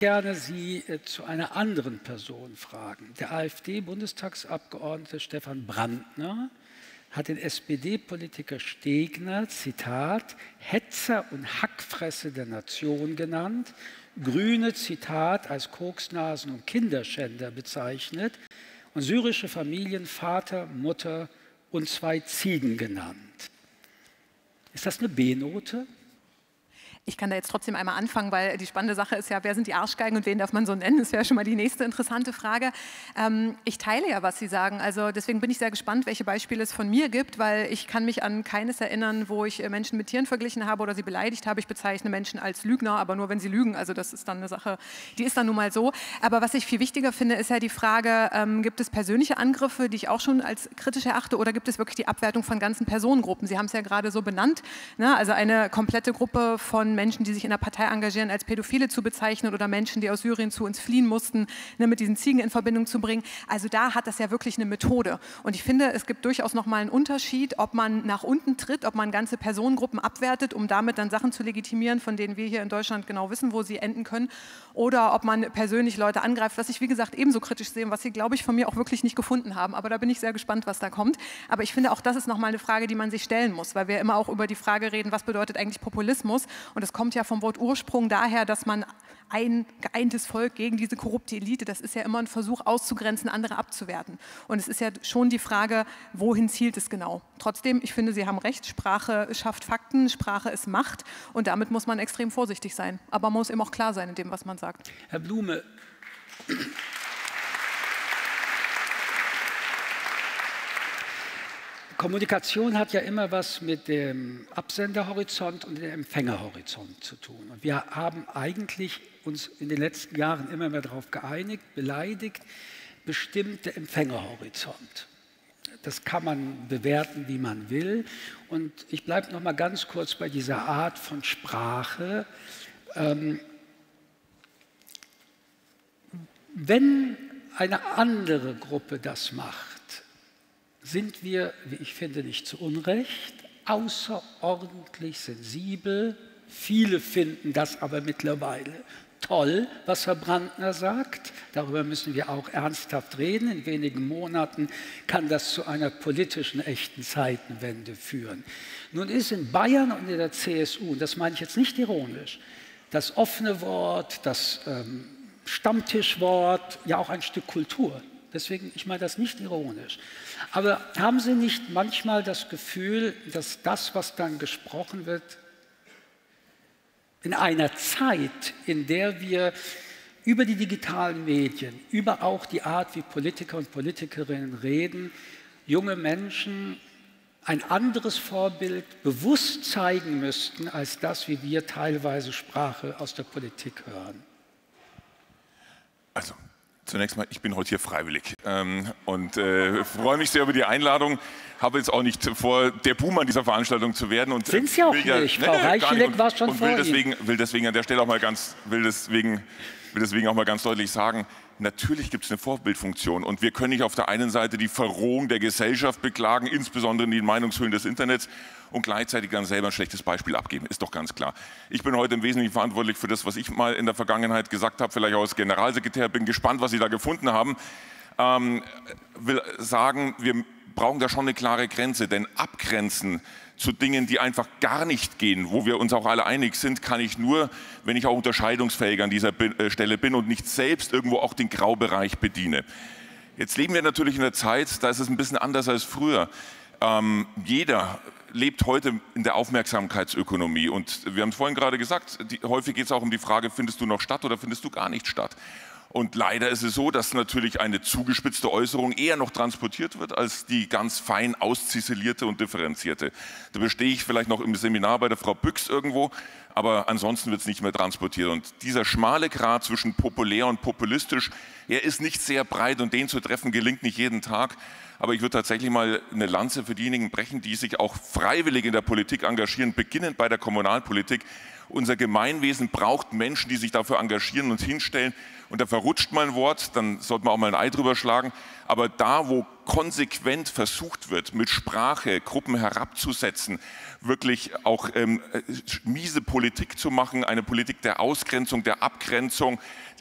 gerne Sie zu einer anderen Person fragen. Der AfD-Bundestagsabgeordnete Stefan Brandner hat den SPD-Politiker Stegner, Zitat, Hetzer und Hackfresse der Nation genannt, Grüne, Zitat, als Koksnasen und Kinderschänder bezeichnet und syrische Familien Vater, Mutter und 2 Ziegen genannt. Ist das eine B-Note? Ich kann da jetzt trotzdem einmal anfangen, weil die spannende Sache ist ja, wer sind die Arschgeigen und wen darf man so nennen? Das wäre schon mal die nächste interessante Frage. Ich teile ja, was Sie sagen. Also deswegen bin ich sehr gespannt, welche Beispiele es von mir gibt, weil ich kann mich an keines erinnern, wo ich Menschen mit Tieren verglichen habe oder sie beleidigt habe. Ich bezeichne Menschen als Lügner, aber nur, wenn sie lügen. Also das ist dann eine Sache, die ist dann nun mal so. Aber was ich viel wichtiger finde, ist ja die Frage, gibt es persönliche Angriffe, die ich auch schon als kritisch erachte, oder gibt es wirklich die Abwertung von ganzen Personengruppen? Sie haben es ja gerade so benannt, ne? Also eine komplette Gruppe von Menschen, die sich in der Partei engagieren, als Pädophile zu bezeichnen oder Menschen, die aus Syrien zu uns fliehen mussten, ne, mit diesen Ziegen in Verbindung zu bringen. Also da hat das ja wirklich eine Methode. Und ich finde, es gibt durchaus nochmal einen Unterschied, ob man nach unten tritt, ob man ganze Personengruppen abwertet, um damit dann Sachen zu legitimieren, von denen wir hier in Deutschland genau wissen, wo sie enden können, oder ob man persönlich Leute angreift, was ich, wie gesagt, ebenso kritisch sehe, was sie, glaube ich, von mir auch wirklich nicht gefunden haben. Aber da bin ich sehr gespannt, was da kommt. Aber ich finde, auch das ist nochmal eine Frage, die man sich stellen muss, weil wir immer auch über die Frage reden, was bedeutet eigentlich Populismus? Und das kommt ja vom Wort Ursprung daher, dass man ein geeintes Volk gegen diese korrupte Elite, das ist ja immer ein Versuch auszugrenzen, andere abzuwerten. Und es ist ja schon die Frage, wohin zielt es genau? Trotzdem, ich finde, Sie haben recht, Sprache schafft Fakten, Sprache ist Macht und damit muss man extrem vorsichtig sein. Aber man muss eben auch klar sein in dem, was man sagt. Herr Blume, Kommunikation hat ja immer was mit dem Absenderhorizont und dem Empfängerhorizont zu tun. Und wir haben eigentlich uns in den letzten Jahren immer mehr darauf geeinigt, beleidigt, bestimmte Empfängerhorizont. Das kann man bewerten, wie man will. Und ich bleibe noch mal ganz kurz bei dieser Art von Sprache. Wenn eine andere Gruppe das macht, sind wir, wie ich finde, nicht zu Unrecht, außerordentlich sensibel. Viele finden das aber mittlerweile toll, was Herr Brandner sagt. Darüber müssen wir auch ernsthaft reden. In wenigen Monaten kann das zu einer politischen echten Zeitenwende führen. Nun ist in Bayern und in der CSU, und das meine ich jetzt nicht ironisch, das offene Wort, das Stammtischwort ja auch ein Stück Kultur. Deswegen, ich meine das nicht ironisch. Aber haben Sie nicht manchmal das Gefühl, dass das, was dann gesprochen wird, in einer Zeit, in der wir über die digitalen Medien, über auch die Art, wie Politiker und Politikerinnen reden, junge Menschen ein anderes Vorbild bewusst zeigen müssten, als das, wie wir teilweise Sprache aus der Politik hören? Also, zunächst mal, ich bin heute hier freiwillig und freue mich sehr über die Einladung. Habe jetzt auch nicht vor, der Buhmann dieser Veranstaltung zu werden. Sind Sie auch nicht? Frau Reichelek war schon vor Ihnen. Will deswegen an der Stelle auch mal ganz, will deswegen auch mal ganz deutlich sagen, natürlich gibt es eine Vorbildfunktion und wir können nicht auf der einen Seite die Verrohung der Gesellschaft beklagen, insbesondere in den Meinungshöhlen des Internets, und gleichzeitig dann selber ein schlechtes Beispiel abgeben. Ist doch ganz klar. Ich bin heute im Wesentlichen verantwortlich für das, was ich mal in der Vergangenheit gesagt habe, vielleicht auch als Generalsekretär. Bin gespannt, was Sie da gefunden haben. Will sagen, wir brauchen da schon eine klare Grenze, denn abgrenzen zu Dingen, die einfach gar nicht gehen, wo wir uns auch alle einig sind, kann ich nur, wenn ich auch unterscheidungsfähig an dieser Stelle bin und nicht selbst irgendwo auch den Graubereich bediene. Jetzt leben wir natürlich in einer Zeit, da ist es ein bisschen anders als früher. Jeder lebt heute in der Aufmerksamkeitsökonomie und wir haben es vorhin gerade gesagt, häufig geht es auch um die Frage, findest du noch statt oder findest du gar nicht statt? Und leider ist es so, dass natürlich eine zugespitzte Äußerung eher noch transportiert wird, als die ganz fein ausziselierte und differenzierte. Da bestehe ich vielleicht noch im Seminar bei der Frau Büchs irgendwo, aber ansonsten wird es nicht mehr transportiert. Und dieser schmale Grat zwischen populär und populistisch, er ist nicht sehr breit und den zu treffen gelingt nicht jeden Tag. Aber ich würde tatsächlich mal eine Lanze für diejenigen brechen, die sich auch freiwillig in der Politik engagieren, beginnend bei der Kommunalpolitik. Unser Gemeinwesen braucht Menschen, die sich dafür engagieren und hinstellen. Und da verrutscht mal ein Wort, dann sollte man auch mal ein Ei drüber schlagen. Aber da, wo konsequent versucht wird, mit Sprache Gruppen herabzusetzen, wirklich auch miese Politik zu machen, eine Politik der Ausgrenzung, der Abgrenzung,